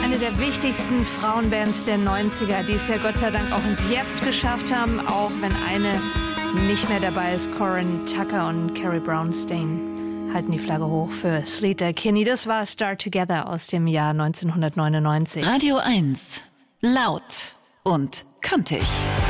Eine der wichtigsten Frauenbands der 90er, die es ja Gott sei Dank auch ins Jetzt geschafft haben, auch wenn eine nicht mehr dabei ist. Corin Tucker und Carrie Brownstein halten die Flagge hoch für Sleater Kinney. Das war Start Together aus dem Jahr 1999. Radio 1. Laut und kantig.